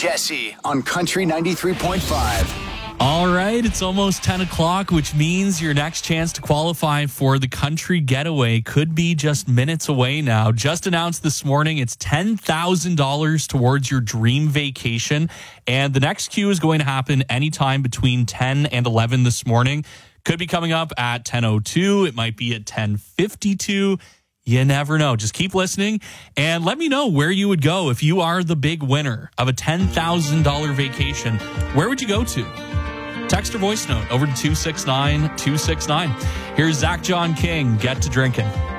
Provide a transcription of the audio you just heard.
Jesse on Country 93.5. All right, it's almost 10 o'clock, which means your next chance to qualify for the country getaway could be just minutes away now. Just announced this morning, it's $10,000 towards your dream vacation. And the next queue is going to happen anytime between 10 and 11 this morning. Could be coming up at 10:02. It might be at 10:52. You never know. Just keep listening and let me know where you would go if you are the big winner of a $10,000 vacation. Where would you go to? Text or voice note over to 269-269. Here's Zach John King, Get to Drinking.